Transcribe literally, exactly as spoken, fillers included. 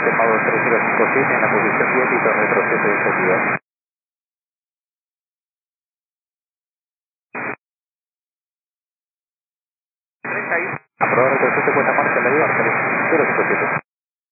estimado tres cero cinco siete en la posición diez y torno retroceso de salida. Aprobado retroceso, cuenta marcha, la diva, cero cinco siete.